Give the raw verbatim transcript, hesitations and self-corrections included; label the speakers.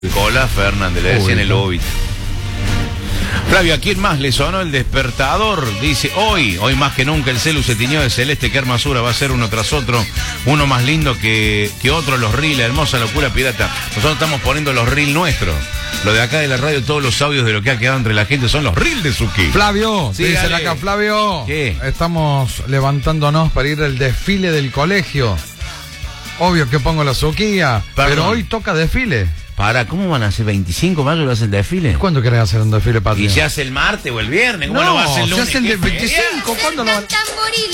Speaker 1: Cola Fernández, le decían el óbito. Flavio, ¿a quién más le sonó el despertador? Dice, hoy, hoy más que nunca el celu se tiñó de celeste, qué hermosura, va a ser uno tras otro, uno más lindo que, que otro, los reels, la hermosa locura pirata. Nosotros estamos poniendo los reels nuestros. Lo de acá de la radio, todos los audios de lo que ha quedado entre la gente son los reels de Suki.
Speaker 2: Flavio,
Speaker 1: sí,
Speaker 2: dicen
Speaker 1: dale.
Speaker 2: acá, Flavio,
Speaker 1: ¿qué?
Speaker 2: Estamos levantándonos para ir al desfile del colegio. Obvio que pongo la Suquía, pero hoy toca desfile.
Speaker 1: Para, ¿cómo van a hacer? ¿veinticinco de mayo lo hace el desfile?
Speaker 2: ¿Cuándo querés hacer un desfile patrio?
Speaker 1: ¿Y se hace el martes o el viernes? ¿Cómo
Speaker 2: no,
Speaker 1: lo va a hacer el lunes?
Speaker 2: se hace el del veinticinco. ¿Cuándo lo va a hacer?